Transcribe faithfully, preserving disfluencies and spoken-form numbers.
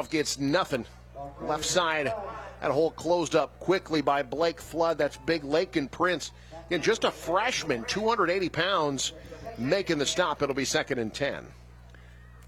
Randolph gets nothing. Left side, that hole closed up quickly by Blake Flood. That's big Lakin Prince. And just a freshman, two hundred eighty pounds, making the stop. It'll be second and ten.